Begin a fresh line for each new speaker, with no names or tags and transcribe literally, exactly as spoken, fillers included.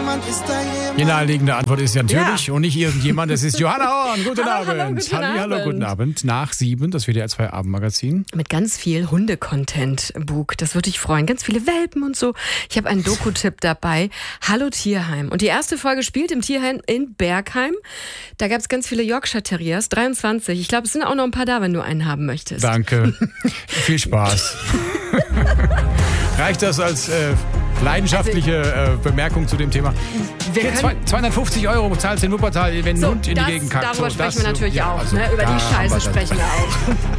jemand, ist da jemand?
Die naheliegende Antwort ist natürlich
Ja.
und nicht irgendjemand, es ist Johanna Horn. Guten
Hallo, hallo,
Abend.
guten
Hallo,
Abend.
guten Abend. Nach sieben, das W D R zwei Abendmagazin.
Mit ganz viel Hunde-Content, Bug. Das würde dich freuen. Ganz viele Welpen und so. Ich habe einen Doku-Tipp dabei. Hallo Tierheim. Und die erste Folge spielt im Tierheim in Bergheim. Da gab es ganz viele Yorkshire Terriers, dreiundzwanzig. Ich glaube, es sind auch noch ein paar da, wenn du einen haben möchtest.
Danke. Viel Spaß. Reicht das als äh, leidenschaftliche äh, Bemerkung zu dem Thema?
Wir
Ja,
können-
zwei- zweihundertfünfzig Euro zahlst du in Wuppertal, wenn ein
So,
Hund in
das,
die Gegend kackt.
darüber
So,
sprechen
das,
wir natürlich
ja,
auch.
also,
Ne? Über
da
die
haben wir
Scheiße
das.
sprechen wir auch.